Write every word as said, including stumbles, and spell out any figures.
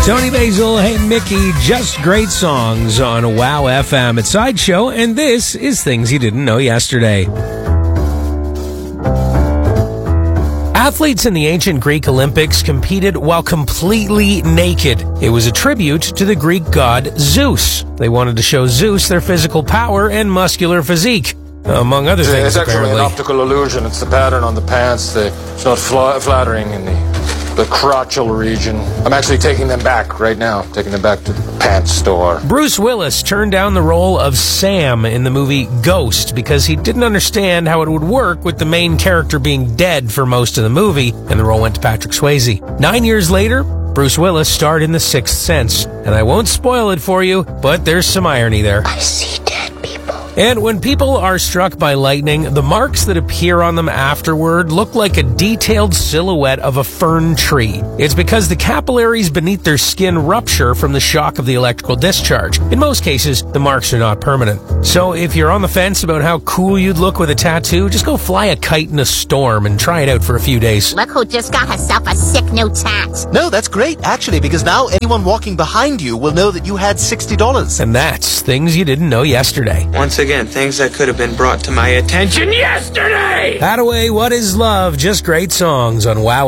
Tony Basil, Hey Mickey, just great songs on Wow F M at Sideshow, and this is Things You Didn't Know Yesterday. Athletes in the ancient Greek Olympics competed while completely naked. It was a tribute to the Greek god Zeus. They wanted to show Zeus their physical power and muscular physique, among other things, It's actually apparently. an optical illusion. It's the pattern on the pants. The, it's not fla- flattering in the, the crotchal region. I'm actually taking them back right now. Taking them back to the pants store. Bruce Willis turned down the role of Sam in the movie Ghost because he didn't understand how it would work with the main character being dead for most of the movie, and the role went to Patrick Swayze. Nine years later, Bruce Willis starred in The Sixth Sense, and I won't spoil it for you, but there's some irony there. I see dead people. And when people are struck by lightning, the marks that appear on them afterward look like a detailed silhouette of a fern tree. It's because the capillaries beneath their skin rupture from the shock of the electrical discharge. In most cases, the marks are not permanent. So if you're on the fence about how cool you'd look with a tattoo, just go fly a kite in a storm and try it out for a few days. Look who just got herself a sick new tat. No, that's great, actually, because now anyone walking behind you will know that you had sixty dollars. And that's Things You Didn't Know Yesterday. Once again, things that could have been brought to my attention yesterday! That away, What Is Love? Just great songs on Wow